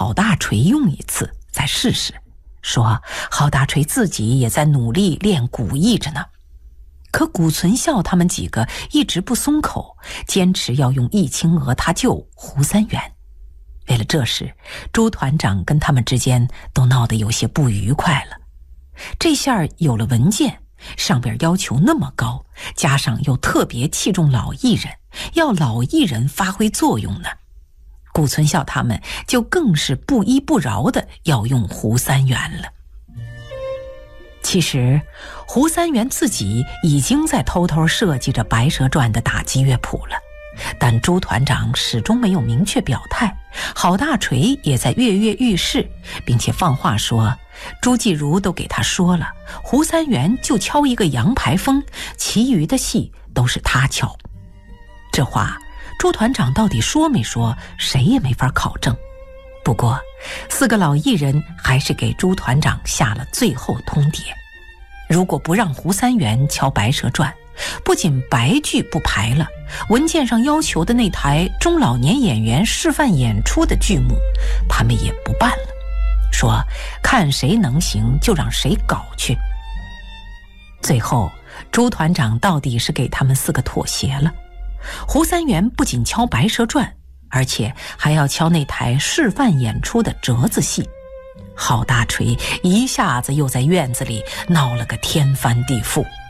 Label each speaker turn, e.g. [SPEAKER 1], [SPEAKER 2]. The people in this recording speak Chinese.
[SPEAKER 1] 郝大锤用一次再试试，说郝大锤自己也在努力练古艺着呢。可谷存孝他们几个一直不松口，坚持要用易清娥他舅胡三元。为了这事，朱团长跟他们之间都闹得有些不愉快了。这下有了文件，上边要求那么高，加上又特别器重老艺人，要老艺人发挥作用呢，谷存孝他们就更是不依不饶的要用胡三元了。其实胡三元自己已经在偷偷设计着《白蛇传》的打击乐谱了，但朱团长始终没有明确表态，郝大锤也在跃跃欲试，并且放话说朱继儒都给他说了，胡三元就敲一个杨排风，其余的戏都是他敲。这话朱团长到底说没说，谁也没法考证。不过4个老艺人还是给朱团长下了最后通牒，如果不让胡三元敲《白蛇传》，不仅白剧不排了，文件上要求的那台中老年演员示范演出的剧目他们也不办了，说看谁能行就让谁搞去。最后朱团长到底是给他们4个妥协了，胡三元不仅敲《白蛇传》，而且还要敲那台示范演出的折子戏。郝大锤一下子又在院子里闹了个天翻地覆。